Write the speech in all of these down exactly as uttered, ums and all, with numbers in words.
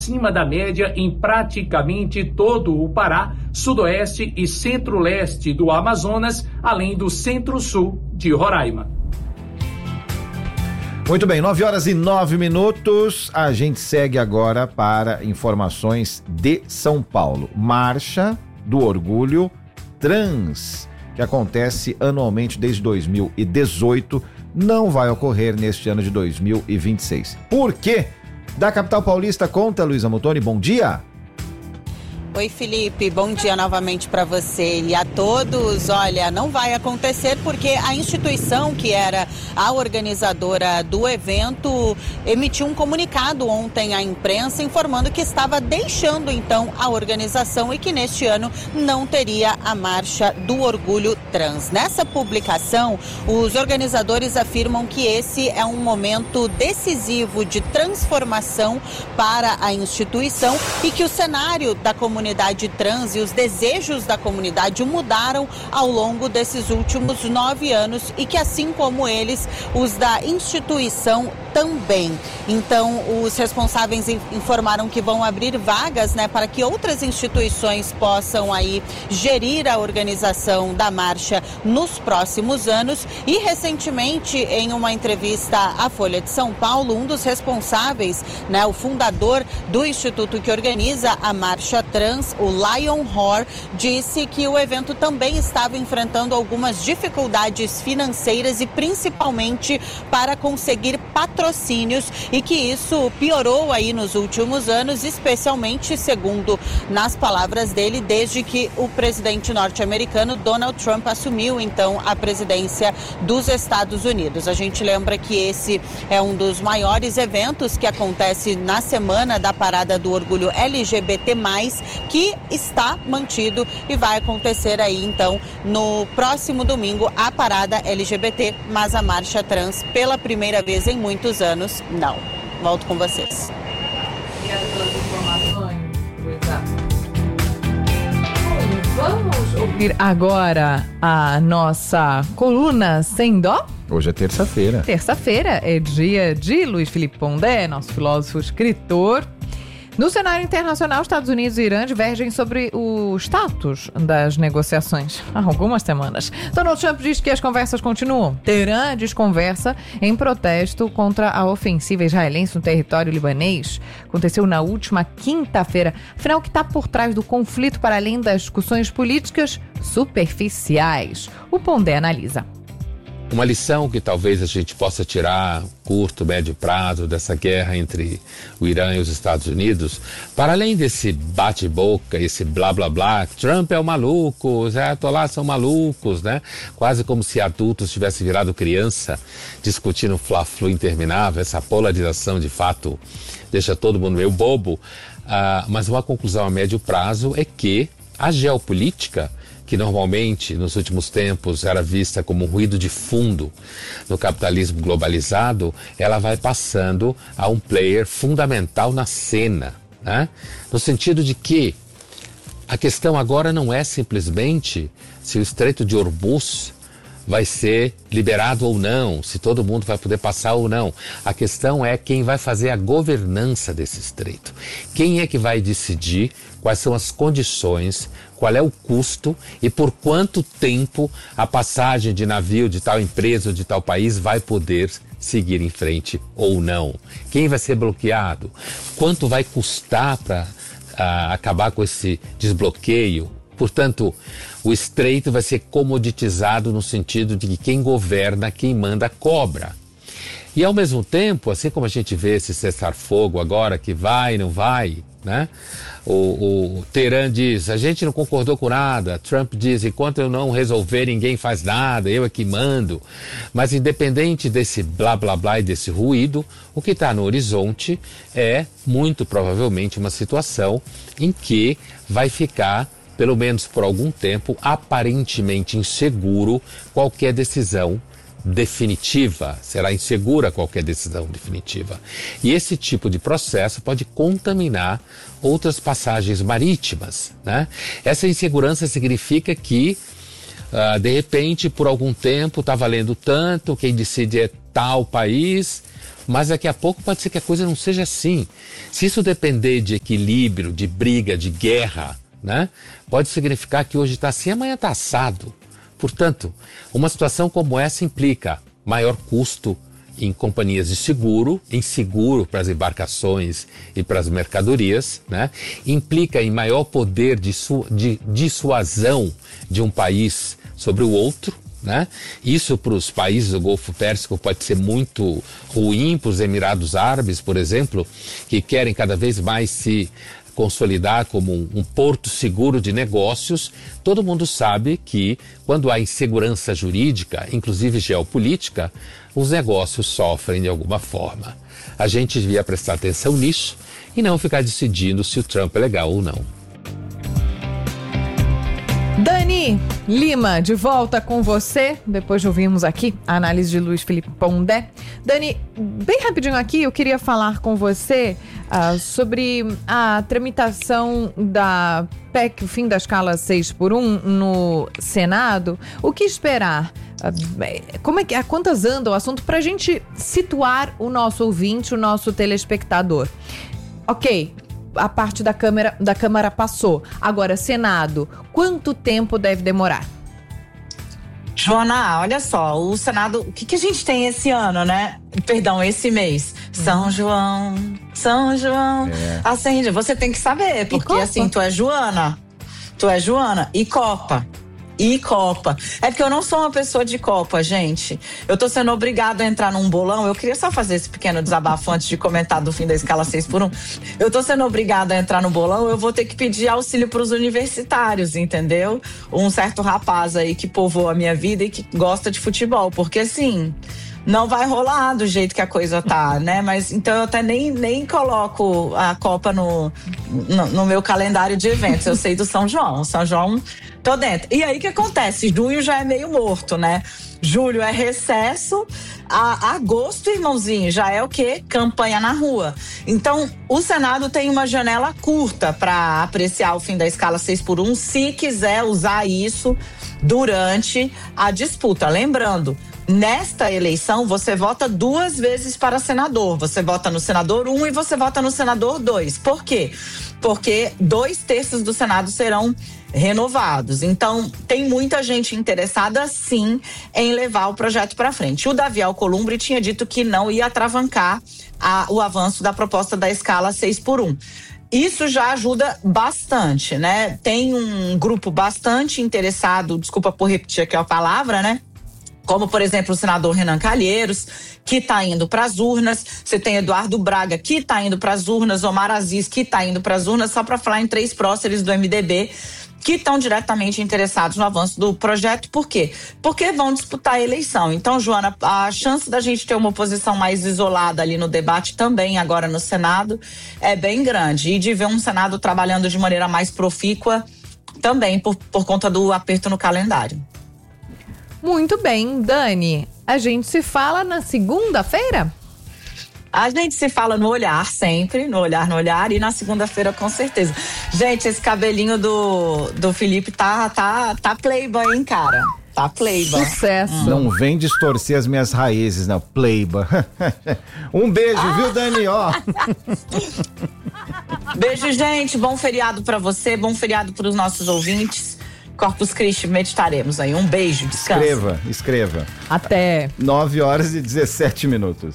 acima da média em praticamente todo o Pará, sudoeste e centro-leste do Amazonas, além do centro-sul de Roraima. Muito bem, nove horas e nove minutos. A gente segue agora para informações de São Paulo. Marcha do Orgulho Trans, que acontece anualmente desde dois mil e dezoito, não vai ocorrer neste ano de dois mil e vinte e seis. Por quê? Da capital paulista, conta Luísa Mutoni, bom dia. Oi, Felipe, bom dia novamente para você e a todos. Olha, não vai acontecer porque a instituição que era a organizadora do evento emitiu um comunicado ontem à imprensa informando que estava deixando então a organização e que neste ano não teria a Marcha do Orgulho Trans. Nessa publicação, os organizadores afirmam que esse é um momento decisivo de transformação para a instituição e que o cenário da comunidade comunidade trans e os desejos da comunidade mudaram ao longo desses últimos nove anos e que, assim como eles, os da instituição também. Então, os responsáveis informaram que vão abrir vagas, né, para que outras instituições possam aí gerir a organização da marcha nos próximos anos. E recentemente, em uma entrevista à Folha de São Paulo, um dos responsáveis, né, o fundador do instituto que organiza a Marcha Trans, o Lion Hor, disse que o evento também estava enfrentando algumas dificuldades financeiras e principalmente para conseguir patrocínios e que isso piorou aí nos últimos anos, especialmente, segundo nas palavras dele, desde que o presidente norte-americano Donald Trump assumiu então a presidência dos Estados Unidos. A gente lembra que esse é um dos maiores eventos que acontece na semana da Parada do Orgulho L G B T mais, que está mantido e vai acontecer aí então no próximo domingo a Parada L G B T, mas a Marcha Trans pela primeira vez em muitos anos, não. Volto com vocês. Obrigada pelas informações, Luísa. Vamos ouvir agora a nossa coluna Sem Dó? Hoje é terça-feira. Terça-feira é dia de Luiz Felipe Pondé, nosso filósofo escritor. No cenário internacional, Estados Unidos e Irã divergem sobre o status das negociações há algumas semanas. Donald Trump diz que as conversas continuam. Teherã desconversa em protesto contra a ofensiva israelense no território libanês. Aconteceu na última quinta-feira. Afinal, o que está por trás do conflito para além das discussões políticas superficiais? O Pondé analisa. Uma lição que talvez a gente possa tirar curto, médio prazo dessa guerra entre o Irã e os Estados Unidos, para além desse bate-boca, esse blá blá blá, Trump é um maluco, os ayatollahs são malucos, né? Quase como se adultos tivessem virado criança, discutindo fla-flu interminável, essa polarização de fato deixa todo mundo meio bobo, uh, mas uma conclusão a médio prazo é que a geopolítica, que normalmente nos últimos tempos era vista como um ruído de fundo no capitalismo globalizado, ela vai passando a um player fundamental na cena, né? No sentido de que a questão agora não é simplesmente se o Estreito de Hormuz vai ser liberado ou não, se todo mundo vai poder passar ou não. A questão é quem vai fazer a governança desse estreito. Quem é que vai decidir quais são as condições, qual é o custo e por quanto tempo a passagem de navio de tal empresa ou de tal país vai poder seguir em frente ou não. Quem vai ser bloqueado? Quanto vai custar para uh, acabar com esse desbloqueio? Portanto, o estreito vai ser comoditizado no sentido de que quem governa, quem manda, cobra. E ao mesmo tempo, assim como a gente vê esse cessar-fogo agora, que vai, não vai, né? O, o Teherã diz, a gente não concordou com nada. Trump diz, enquanto eu não resolver, ninguém faz nada, eu é que mando. Mas independente desse blá blá blá e desse ruído, o que está no horizonte é, muito provavelmente, uma situação em que vai ficar, pelo menos por algum tempo, aparentemente inseguro qualquer decisão definitiva. Será insegura qualquer decisão definitiva. E esse tipo de processo pode contaminar outras passagens marítimas, né? Essa insegurança significa que, uh, de repente, por algum tempo está valendo tanto, quem decide é tal país, mas daqui a pouco pode ser que a coisa não seja assim. Se isso depender de equilíbrio, de briga, de guerra, né, pode significar que hoje está assim, amanhã está assado. Portanto, uma situação como essa implica maior custo em companhias de seguro, em seguro para as embarcações e para as mercadorias, né? Implica em maior poder de, su- de dissuasão de um país sobre o outro, né? Isso para os países do Golfo Pérsico pode ser muito ruim, para os Emirados Árabes, por exemplo, que querem cada vez mais se consolidar como um, um porto seguro de negócios. Todo mundo sabe que quando há insegurança jurídica, inclusive geopolítica, os negócios sofrem de alguma forma. A gente devia prestar atenção nisso e não ficar decidindo se o Trump é legal ou não. Dani Lima, de volta com você, depois de ouvirmos aqui a análise de Luiz Felipe Pondé. Dani, bem rapidinho aqui, eu queria falar com você uh, sobre a tramitação da P E C, o fim da escala seis por um, no Senado. O que esperar? Uh, como é que, a quantas anda o assunto para a gente situar o nosso ouvinte, o nosso telespectador? Ok, a parte da Câmara, da Câmara passou. Agora, Senado, quanto tempo deve demorar? Joana, olha só, o Senado, o que, que a gente tem esse ano, né? Perdão, esse mês. São João, São João, é. acende. Você tem que saber, porque assim, tu é Joana, tu é Joana e Copa. E Copa. É porque eu não sou uma pessoa de Copa, gente. Eu tô sendo obrigada a entrar num bolão. Eu queria só fazer esse pequeno desabafo antes de comentar do fim da escala seis por um. Eu tô sendo obrigada a entrar no bolão, eu vou ter que pedir auxílio pros universitários, entendeu? Um certo rapaz aí que povoa a minha vida e que gosta de futebol. Porque assim, não vai rolar do jeito que a coisa tá, né? Mas então eu até nem, nem coloco a Copa no, no, no meu calendário de eventos. Eu sei do São João. São João, tô dentro. E aí o que acontece? Junho já é meio morto, né? Julho é recesso. A, agosto, irmãozinho, já é o quê? Campanha na rua. Então, o Senado tem uma janela curta para apreciar o fim da escala seis por um, se quiser usar isso durante a disputa. Lembrando, nesta eleição, você vota duas vezes para senador. Você vota no senador um e você vota no senador dois. Por quê? Porque dois terços do Senado serão renovados. Então, tem muita gente interessada, sim, em levar o projeto para frente. O Davi Alcolumbre tinha dito que não ia atravancar a, o avanço da proposta da escala seis por um. Isso já ajuda bastante, né? Tem um grupo bastante interessado, desculpa por repetir aqui a palavra, né? Como, por exemplo, o senador Renan Calheiros, que está indo para as urnas. Você tem Eduardo Braga, que está indo para as urnas. Omar Aziz, que está indo para as urnas. Só para falar em três próceres do M D B, que estão diretamente interessados no avanço do projeto. Por quê? Porque vão disputar a eleição. Então, Joana, a chance da gente ter uma oposição mais isolada ali no debate também, agora no Senado, é bem grande. E de ver um Senado trabalhando de maneira mais profícua também, por, por conta do aperto no calendário. Muito bem, Dani. A gente se fala na segunda-feira? A gente se fala no olhar sempre, no olhar, no olhar, e na segunda-feira com certeza. Gente, esse cabelinho do, do Felipe tá, tá, tá playboy, hein, cara? Tá playboy. Sucesso. Hum. Não vem distorcer as minhas raízes, não. Playboy. Um beijo, ah. viu, Dani? Ó. Beijo, gente. Bom feriado pra você, bom feriado pros nossos ouvintes. Corpus Christi, meditaremos aí. Um beijo, descansa. Escreva, escreva. Até. nove horas e dezessete minutos.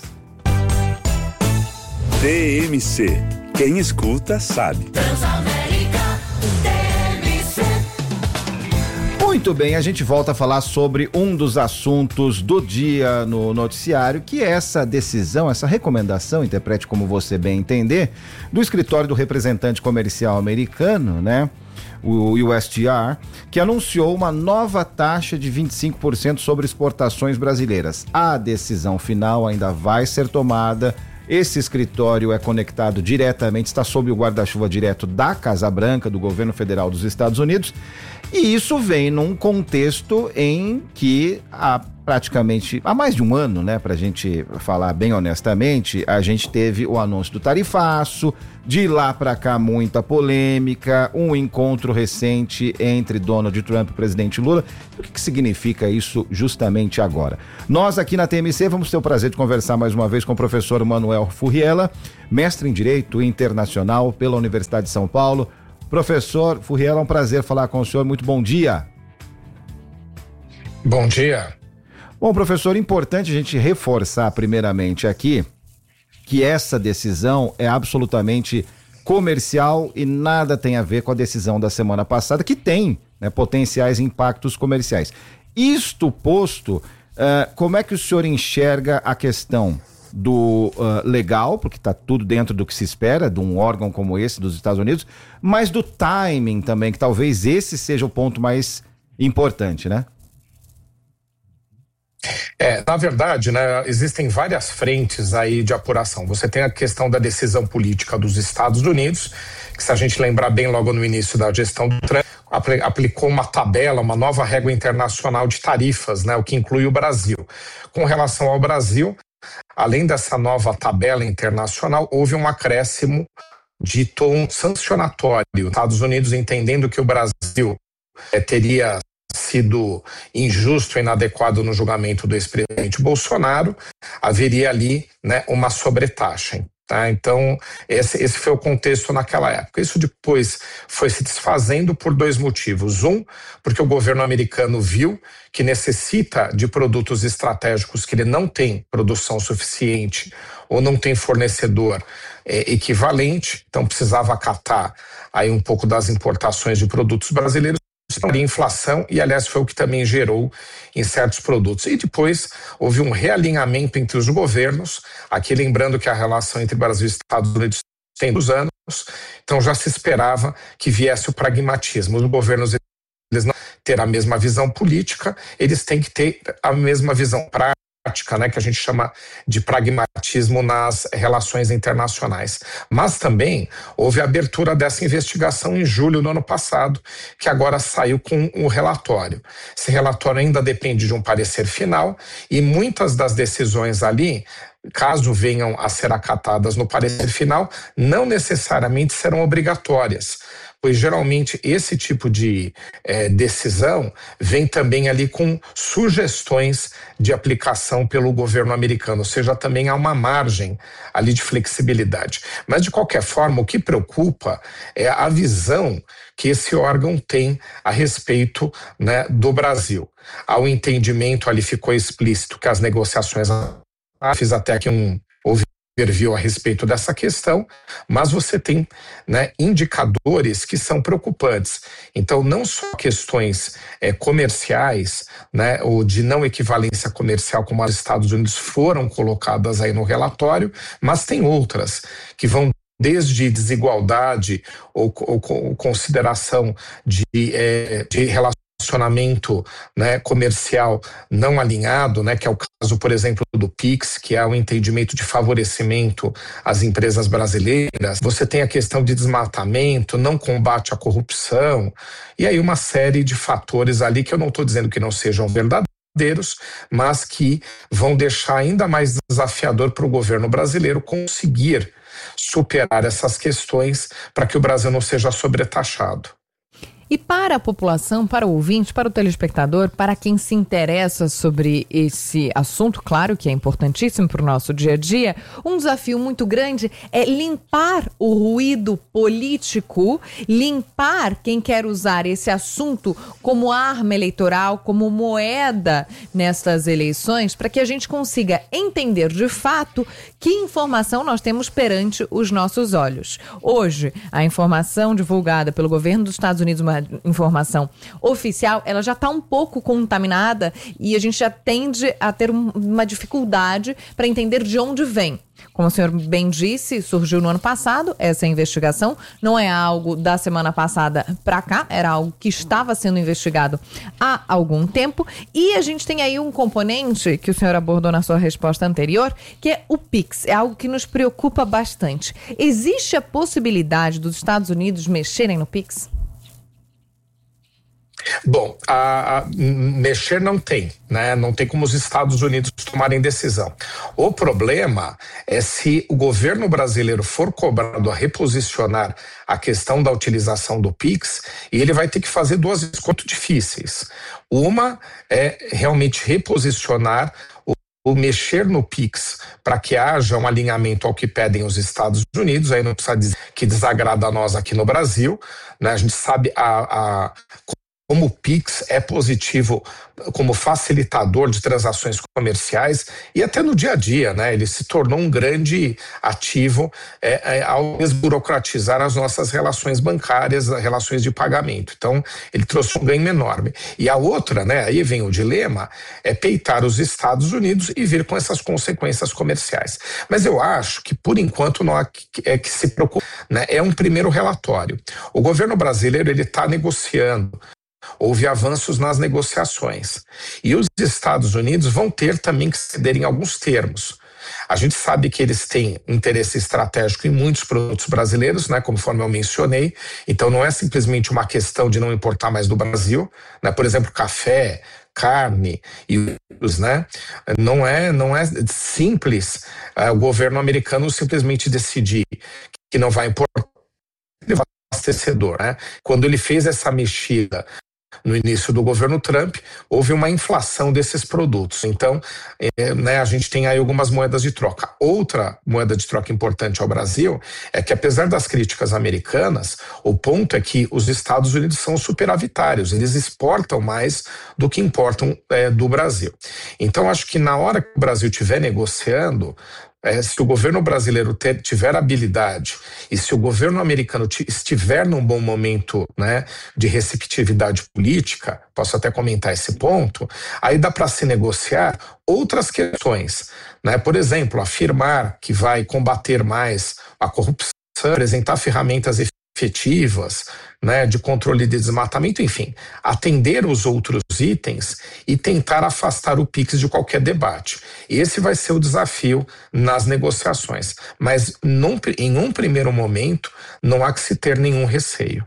D M C. Quem escuta sabe. Transamérica D M C. Muito bem, a gente volta a falar sobre um dos assuntos do dia no noticiário, que é essa decisão, essa recomendação, interprete como você bem entender, do escritório do representante comercial americano, né? O U S T R, que anunciou uma nova taxa de vinte e cinco por cento sobre exportações brasileiras. A decisão final ainda vai ser tomada. Esse escritório é conectado diretamente, está sob o guarda-chuva direto da Casa Branca, do governo federal dos Estados Unidos, e isso vem num contexto em que a praticamente há mais de um ano, né, pra gente falar bem honestamente, a gente teve o anúncio do tarifaço, de lá pra cá muita polêmica, um encontro recente entre Donald Trump e o presidente Lula. O que, que significa isso justamente agora? Nós aqui na T M C vamos ter o prazer de conversar mais uma vez com o professor Manuel Furriela, mestre em Direito Internacional pela Universidade de São Paulo. Professor Furriela, é um prazer falar com o senhor, muito bom dia. Bom dia. Bom, professor, importante a gente reforçar primeiramente aqui que essa decisão é absolutamente comercial e nada tem a ver com a decisão da semana passada, que tem, né, potenciais impactos comerciais. Isto posto, uh, como é que o senhor enxerga a questão do uh, legal, porque está tudo dentro do que se espera de um órgão como esse dos Estados Unidos, mas do timing também, que talvez esse seja o ponto mais importante, né? É, na verdade, né, existem várias frentes aí de apuração. Você tem a questão da decisão política dos Estados Unidos, que, se a gente lembrar bem logo no início da gestão do Trump, aplicou uma tabela, uma nova régua internacional de tarifas, né, o que inclui o Brasil. Com relação ao Brasil, além dessa nova tabela internacional, houve um acréscimo de tom sancionatório. Os Estados Unidos, entendendo que o Brasil é, teria sido injusto e inadequado no julgamento do ex-presidente Bolsonaro, haveria ali, né, uma sobretaxa. Tá? Então, esse, esse foi o contexto naquela época. Isso depois foi se desfazendo por dois motivos. Um, porque o governo americano viu que necessita de produtos estratégicos que ele não tem produção suficiente ou não tem fornecedor é, equivalente, então precisava acatar aí um pouco das importações de produtos brasileiros, de inflação, e aliás foi o que também gerou em certos produtos. E depois houve um realinhamento entre os governos, aqui lembrando que a relação entre Brasil e Estados Unidos tem dos anos, então já se esperava que viesse o pragmatismo. Os governos, eles não ter a mesma visão política, eles têm que ter a mesma visão prática, né, que a gente chama de pragmatismo nas relações internacionais. Mas também houve a abertura dessa investigação em julho do ano passado, que agora saiu com o relatório. Esse relatório ainda depende de um parecer final e muitas das decisões ali, caso venham a ser acatadas no parecer final, não necessariamente serão obrigatórias, pois geralmente esse tipo de é, decisão vem também ali com sugestões de aplicação pelo governo americano, ou seja, também há uma margem ali de flexibilidade. Mas, de qualquer forma, o que preocupa é a visão que esse órgão tem a respeito, né, do Brasil. Ao entendimento ali ficou explícito que as negociações... Fiz até aqui um overview a respeito dessa questão, mas você tem, né, indicadores que são preocupantes. Então, não só questões é, comerciais, né, ou de não equivalência comercial, como os Estados Unidos foram colocadas aí no relatório, mas tem outras que vão desde desigualdade ou, ou, ou consideração de, é, de relação relacionamento, né, comercial não alinhado, né, que é o caso, por exemplo, do Pix, que é o entendimento de favorecimento às empresas brasileiras. Você tem a questão de desmatamento, não combate à corrupção, e aí uma série de fatores ali que eu não estou dizendo que não sejam verdadeiros, mas que vão deixar ainda mais desafiador para o governo brasileiro conseguir superar essas questões para que o Brasil não seja sobretaxado. E para a população, para o ouvinte, para o telespectador, para quem se interessa sobre esse assunto, claro que é importantíssimo para o nosso dia a dia, um desafio muito grande é limpar o ruído político, limpar quem quer usar esse assunto como arma eleitoral, como moeda nestas eleições, para que a gente consiga entender de fato que informação nós temos perante os nossos olhos. Hoje, a informação divulgada pelo governo dos Estados Unidos, uma informação oficial, ela já está um pouco contaminada e a gente já tende a ter um, uma dificuldade para entender de onde vem. Como o senhor bem disse, surgiu no ano passado essa investigação, não é algo da semana passada para cá, era algo que estava sendo investigado há algum tempo, e a gente tem aí um componente que o senhor abordou na sua resposta anterior, que é o Pix, é algo que nos preocupa bastante. Existe a possibilidade dos Estados Unidos mexerem no Pix? Bom, a, a, mexer não tem, né? Não tem como os Estados Unidos tomarem decisão. O problema é se o governo brasileiro for cobrado a reposicionar a questão da utilização do Pix, e ele vai ter que fazer duas coisas muito difíceis. Uma é realmente reposicionar o ou mexer no Pix para que haja um alinhamento ao que pedem os Estados Unidos, aí não precisa dizer que desagrada a nós aqui no Brasil, né? A gente sabe a, a, como o Pix é positivo como facilitador de transações comerciais e até no dia a dia, né? Ele se tornou um grande ativo é, é, ao desburocratizar as nossas relações bancárias, as relações de pagamento. Então, ele trouxe um ganho enorme. E a outra, né? Aí vem o dilema, é peitar os Estados Unidos e vir com essas consequências comerciais. Mas eu acho que, por enquanto, não há que, é que se preocupe, né? É um primeiro relatório. O governo brasileiro, ele está negociando. Houve avanços nas negociações. E os Estados Unidos vão ter também que ceder em alguns termos. A gente sabe que eles têm interesse estratégico em muitos produtos brasileiros, né, conforme eu mencionei. Então não é simplesmente uma questão de não importar mais do Brasil, né? Por exemplo, café, carne e outros, né? Não é, não é simples uh, o governo americano simplesmente decidir que não vai importar o abastecedor, né? Quando ele fez essa mexida no início do governo Trump, houve uma inflação desses produtos. Então, é, né, a gente tem aí algumas moedas de troca. Outra moeda de troca importante ao Brasil é que, apesar das críticas americanas, o ponto é que os Estados Unidos são superavitários, eles exportam mais do que importam é, do Brasil. Então, acho que na hora que o Brasil estiver negociando, É, se o governo brasileiro ter, tiver habilidade e se o governo americano t- estiver num bom momento, né, de receptividade política, posso até comentar esse ponto, aí dá para se negociar outras questões, né? Por exemplo, afirmar que vai combater mais a corrupção, apresentar ferramentas efetivas, né, de controle de desmatamento, enfim, atender os outros itens e tentar afastar o Pix de qualquer debate. Esse vai ser o desafio nas negociações, mas num, em um primeiro momento não há que se ter nenhum receio.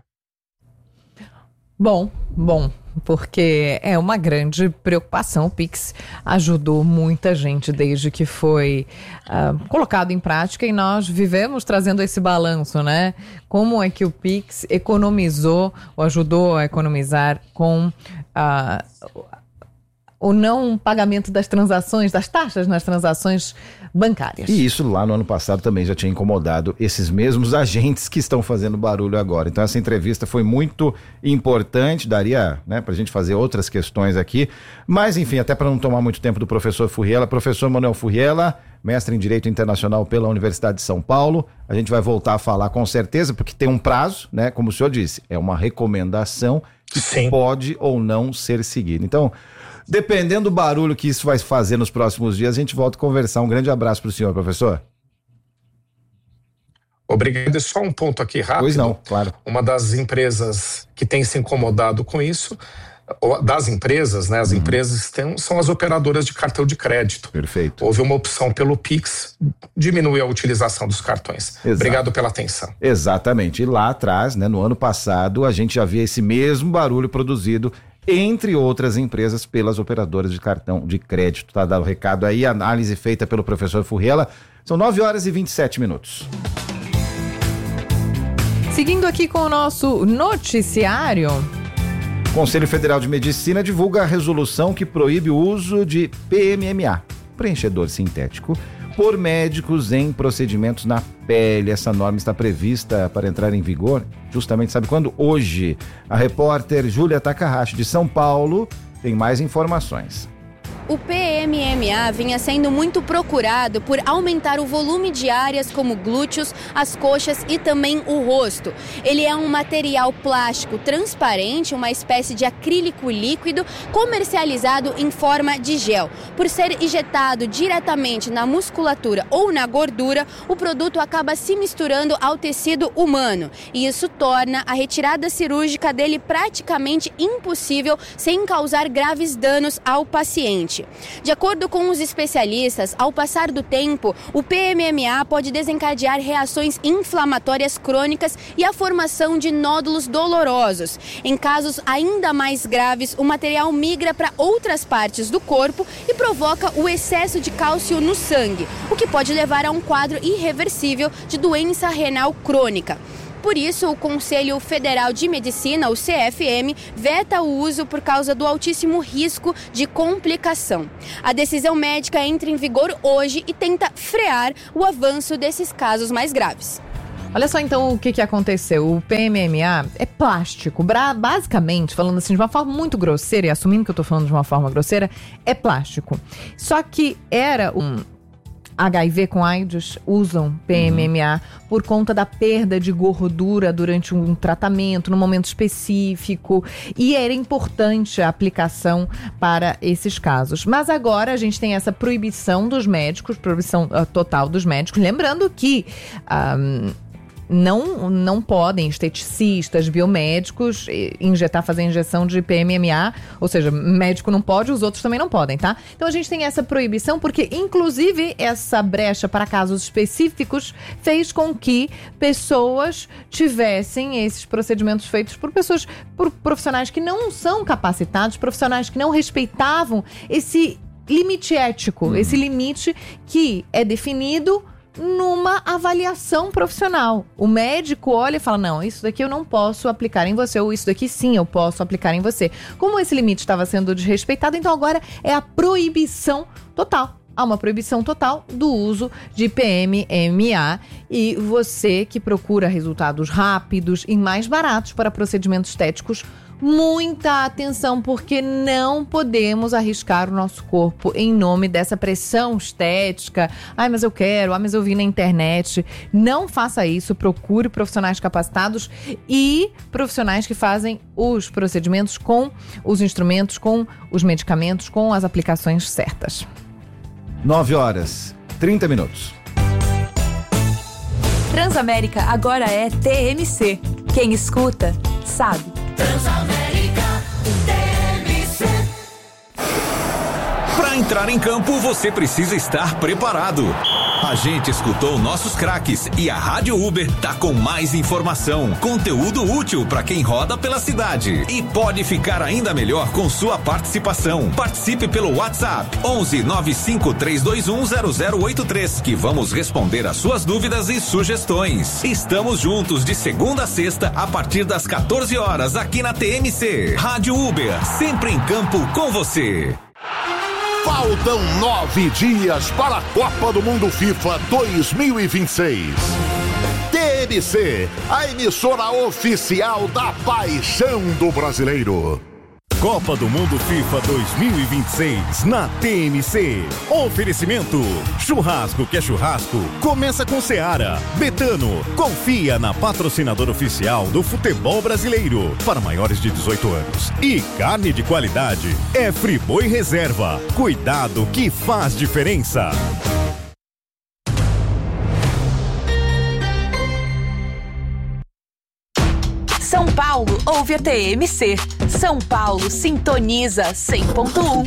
Bom, bom, porque é uma grande preocupação. O Pix ajudou muita gente desde que foi uh, colocado em prática e nós vivemos trazendo esse balanço, né? Como é que o Pix economizou ou ajudou a economizar com uh, o não pagamento das transações, das taxas nas transações bancárias. E isso lá no ano passado também já tinha incomodado esses mesmos agentes que estão fazendo barulho agora. Então essa entrevista foi muito importante, daria, né, pra gente fazer outras questões aqui, mas enfim, até para não tomar muito tempo do professor Furriela, professor Manuel Furriela, mestre em Direito Internacional pela Universidade de São Paulo, a gente vai voltar a falar com certeza, porque tem um prazo, né, como o senhor disse, é uma recomendação que Sim. pode ou não ser seguida. Então, dependendo do barulho que isso vai fazer nos próximos dias, a gente volta a conversar. Um grande abraço para o senhor, professor. Obrigado. E só um ponto aqui rápido. Pois não, claro. Uma das empresas que tem se incomodado com isso, das empresas, né? As uhum. empresas têm, são as operadoras de cartão de crédito. Perfeito. Houve uma opção pelo Pix, diminuiu a utilização dos cartões. Exato. Obrigado pela atenção. Exatamente. E lá atrás, né, no ano passado, a gente já via esse mesmo barulho produzido entre outras empresas, pelas operadoras de cartão de crédito. Tá dado o recado aí, análise feita pelo professor Furriela. São nove horas e vinte e sete minutos. Seguindo aqui com o nosso noticiário. O Conselho Federal de Medicina divulga a resolução que proíbe o uso de P M M A, preenchedor sintético, por médicos em procedimentos na pele. Essa norma está prevista para entrar em vigor justamente, sabe quando? Hoje. A repórter Júlia Takahashi, de São Paulo, tem mais informações. O P M M A vinha sendo muito procurado por aumentar o volume de áreas como glúteos, as coxas e também o rosto. Ele é um material plástico transparente, uma espécie de acrílico líquido comercializado em forma de gel. Por ser injetado diretamente na musculatura ou na gordura, o produto acaba se misturando ao tecido humano. E isso torna a retirada cirúrgica dele praticamente impossível sem causar graves danos ao paciente. limite. De acordo com os especialistas, ao passar do tempo, o P M M A pode desencadear reações inflamatórias crônicas e a formação de nódulos dolorosos. Em casos ainda mais graves, o material migra para outras partes do corpo e provoca o excesso de cálcio no sangue, o que pode levar a um quadro irreversível de doença renal crônica. Por isso, o Conselho Federal de Medicina, o C F M, veta o uso por causa do altíssimo risco de complicação. A decisão médica entra em vigor hoje e tenta frear o avanço desses casos mais graves. Olha só então o que, que aconteceu. O P M M A é plástico. Basicamente, falando assim de uma forma muito grosseira, e assumindo que eu tô falando de uma forma grosseira, é plástico. Só que era um H I V com AIDS usam P M M A uhum. por conta da perda de gordura durante um tratamento, num momento específico, e era importante a aplicação para esses casos. Mas agora a gente tem essa proibição dos médicos, proibição uh, total dos médicos, lembrando que um, Não, não podem esteticistas, biomédicos injetar, fazer injeção de P M M A, ou seja, médico não pode, os outros também não podem, tá? Então a gente tem essa proibição porque, inclusive, essa brecha para casos específicos fez com que pessoas tivessem esses procedimentos feitos por pessoas, por profissionais que não são capacitados, profissionais que não respeitavam esse limite ético, hum. esse limite que é definido numa avaliação profissional. O médico olha e fala, não, isso daqui eu não posso aplicar em você, ou isso daqui sim eu posso aplicar em você. Como esse limite estava sendo desrespeitado, então agora é a proibição total. Há uma proibição total do uso de P M M A, e você que procura resultados rápidos e mais baratos para procedimentos estéticos, muita atenção, porque não podemos arriscar o nosso corpo em nome dessa pressão estética. Ai, mas eu quero, ah, mas eu vi na internet. Não faça isso, procure profissionais capacitados e profissionais que fazem os procedimentos com os instrumentos, com os medicamentos, com as aplicações certas. nove horas, trinta minutos. Transamérica agora é T M C. Quem escuta, sabe. Transamérica T M C. Para entrar em campo, você precisa estar preparado. A gente escutou nossos craques e a Rádio Uber tá com mais informação, conteúdo útil para quem roda pela cidade. E pode ficar ainda melhor com sua participação. Participe pelo WhatsApp onze nove cinco três dois um zero zero oito três, que vamos responder as suas dúvidas e sugestões. Estamos juntos de segunda a sexta a partir das quatorze horas aqui na T M C. Rádio Uber, sempre em campo com você. Faltam nove dias para a Copa do Mundo FIFA dois mil e vinte e seis. T M C, a emissora oficial da paixão do brasileiro. Copa do Mundo FIFA dois mil e vinte e seis na T M C. Oferecimento: churrasco que é churrasco, começa com Seara. Betano, confia na patrocinadora oficial do futebol brasileiro para maiores de dezoito anos. E carne de qualidade é Friboi Reserva. Cuidado que faz diferença. São Paulo ouve a T M C. São Paulo sintoniza cem ponto um.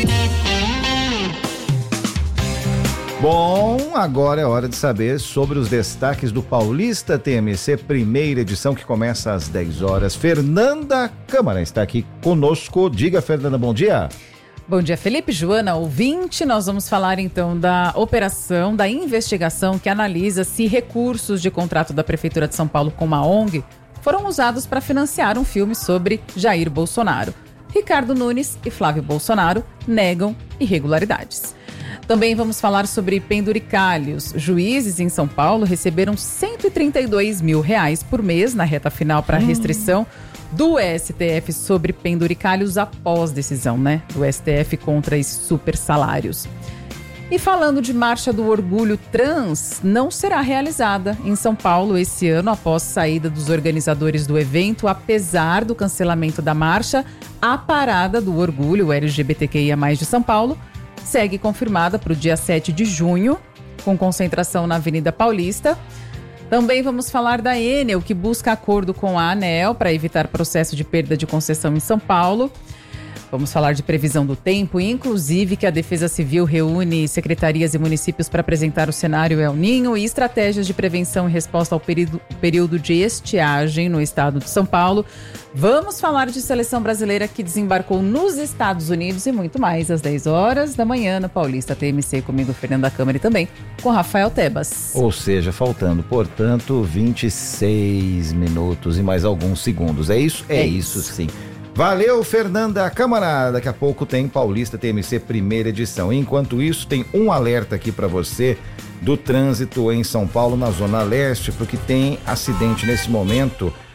Bom, agora é hora de saber sobre os destaques do Paulista T M C, primeira edição, que começa às dez horas. Fernanda Câmara está aqui conosco. Diga, Fernanda, bom dia. Bom dia, Felipe, Joana, ouvinte. Nós vamos falar então da operação, da investigação que analisa se recursos de contrato da Prefeitura de São Paulo com uma O N G foram usados para financiar um filme sobre Jair Bolsonaro. Ricardo Nunes e Flávio Bolsonaro negam irregularidades. Também vamos falar sobre penduricalhos. Juízes em São Paulo receberam cento e trinta e dois mil reais por mês na reta final para a restrição do S T F sobre penduricalhos após decisão, né, do S T F contra esses super salários. E falando de Marcha do Orgulho Trans, não será realizada em São Paulo esse ano após saída dos organizadores do evento. Apesar do cancelamento da marcha, a Parada do Orgulho L G B T Q I A mais, de São Paulo segue confirmada para o dia sete de junho, com concentração na Avenida Paulista. Também vamos falar da Enel, que busca acordo com a ANEEL para evitar processo de perda de concessão em São Paulo. Vamos falar de previsão do tempo, inclusive que a Defesa Civil reúne secretarias e municípios para apresentar o cenário El Niño e estratégias de prevenção e resposta ao período, período de estiagem no estado de São Paulo. Vamos falar de seleção brasileira que desembarcou nos Estados Unidos e muito mais às dez horas da manhã no Paulista T M C, comigo Fernanda Câmara e também com Rafael Tebas. Ou seja, faltando, portanto, vinte e seis minutos e mais alguns segundos. É isso? É, é isso, isso sim. Valeu, Fernanda Câmara. Daqui a pouco tem Paulista T M C primeira edição. Enquanto isso, tem um alerta aqui para você do trânsito em São Paulo, na Zona Leste, porque tem acidente nesse momento